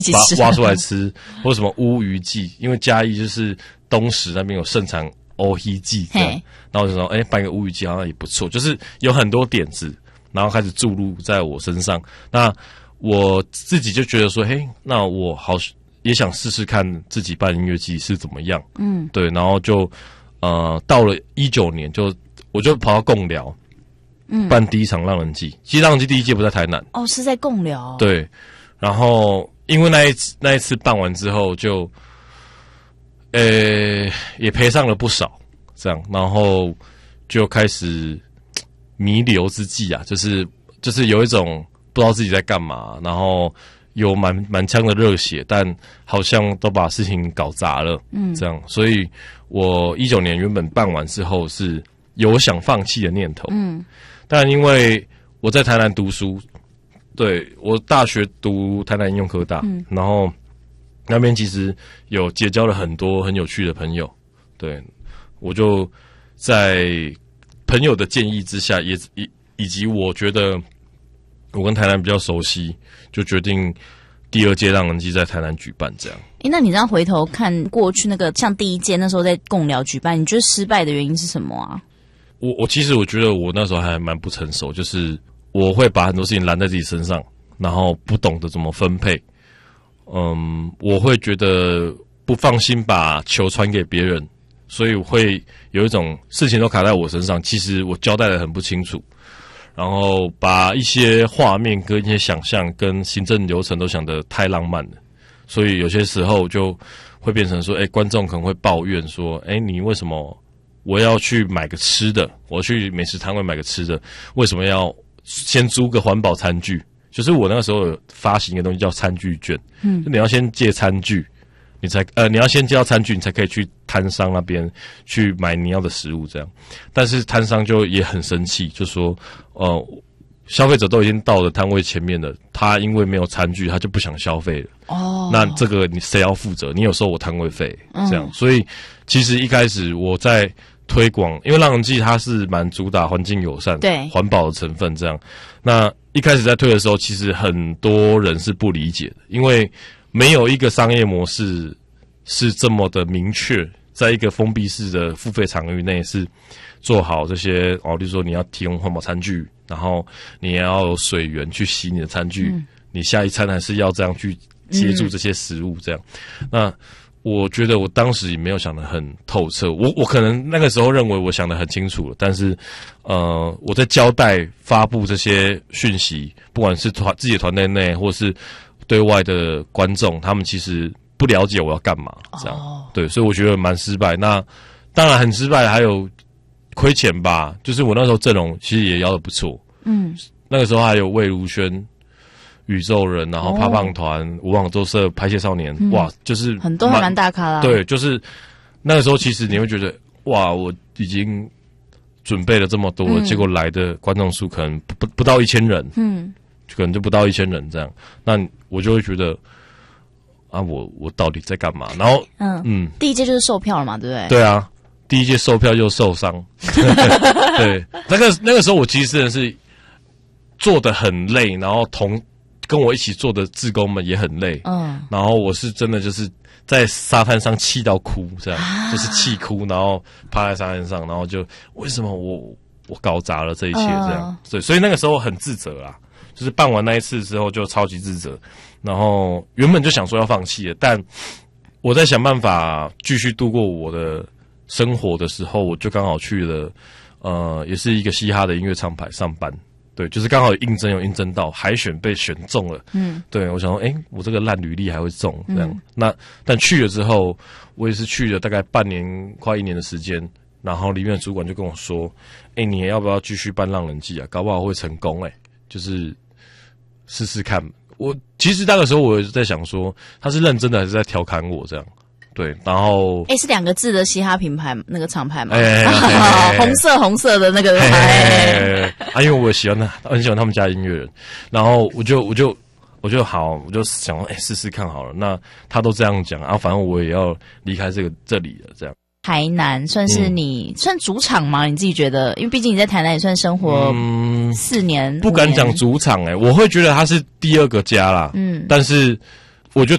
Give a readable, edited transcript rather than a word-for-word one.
把它挖出来吃，或什么乌鱼季，因为嘉义就是东石那边有盛产乌鱼季这样，然后我就说，办个乌鱼季好像也不错，就是有很多点子，然后开始注入在我身上。那我自己就觉得说，那我也想试试看自己办音乐季是怎么样，对，然后就到了19年，我就跑到贡寮，办第一场浪人季。其实浪人季第一届不在台南， 是在贡寮， 对，然后因为那一次办完之后就，也赔上了不少，这样，然后就开始弥留之际啊，就是有一种不知道自己在干嘛，然后有满腔的热血，但好像都把事情搞砸了，这样，所以我19年原本办完之后是有想放弃的念头，但因为我在台南读书，对，我大学读台南应用科大，然后那边其实有结交了很多很有趣的朋友，对，我就在朋友的建议之下，以及我觉得我跟台南比较熟悉，就决定第2届浪人季在台南举办这样。 那你这样回头看过去那个像第1届那时候在贡寮举办，你觉得失败的原因是什么啊？ 我其实我觉得我那时候还蛮不成熟，就是我会把很多事情揽在自己身上，然后不懂得怎么分配。我会觉得不放心把球传给别人，所以我会有一种事情都卡在我身上，其实我交代得很不清楚，然后把一些画面跟一些想象跟行政流程都想得太浪漫了，所以有些时候就会变成说，观众可能会抱怨说，你为什么我要去买个吃的，我去美食摊位买个吃的，为什么要先租个环保餐具？就是我那个时候有发行一个东西叫餐具券，就你要先借餐具，你要先借到餐具，你才可以去摊商那边去买你要的食物这样。但是摊商就也很生气，就说消费者都已经到了摊位前面了，他因为没有餐具，他就不想消费了。那这个你谁要负责？你有收我摊位费这样。所以其实一开始我在推广，因为浪人季它是蛮主打环境友善、对环保的成分这样。那一开始在推的时候，其实很多人是不理解的，因为没有一个商业模式是这么的明确，在一个封闭式的付费场域内是做好这些例如说你要提供环保餐具，然后你也要有水源去洗你的餐具，你下一餐还是要这样去接住这些食物这样。那我觉得我当时也没有想得很透彻，我可能那个时候认为我想得很清楚了，但是我在交代发布这些讯息，不管是自己的团队内或是对外的观众，他们其实不了解我要干嘛这样。对，所以我觉得蛮失败。那当然很失败，还有亏钱吧，就是我那时候阵容其实也邀得不错，那个时候还有魏如萱、宇宙人，然后胖胖团、无网洲社、拍戏少年，哇，就是很多还蛮大咖啦。 对，就是那个时候，其实你会觉得，哇，我已经准备了这么多了，结果来的观众数可能不到1000人，可能就不到1000人这样，那我就会觉得，我到底在干嘛？然后， 第1届就是售票了嘛，对不对？ 对啊，第1届售票又受伤，对，那个时候我其实真的是做得很累，然后跟我一起做的志工们也很累，然后我是真的就是在沙滩上气到哭，这样就是气哭，然后趴在沙滩上，然后就为什么我搞砸了这一切这样，所以那个时候很自责啦，就是办完那一次之后就超级自责，然后原本就想说要放弃了，但我在想办法继续度过我的生活的时候，我就刚好去了也是一个嘻哈的音乐厂牌上班。对，就是刚好有应征到海选被选中了，对，我想说，我这个烂履历还会中这样，但去了之后，我也是去了大概半年快1年的时间，然后里面的主管就跟我说，你要不要继续办浪人季啊？搞不好会成功，就是试试看。我其实那个时候我在想说，他是认真的还是在调侃我这样？对，然后是2个字的嘻哈品牌那个厂牌吗？红色的那个因为我很喜欢他们家的音乐人，然后我就好，我就想试试看好了。那他都这样讲啊，反正我也要离开这里了，这样。 台南算是你算主场吗？你自己觉得？因为毕竟你在台南也算生活4年， 不敢讲主场我会觉得它是第2个家啦。但是我觉得